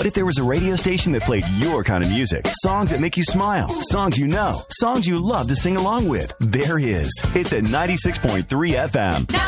But if there was a radio station that played your kind of music, songs that make you smile, songs you know, songs you love to sing along with, there is. It's at 96.3 FM.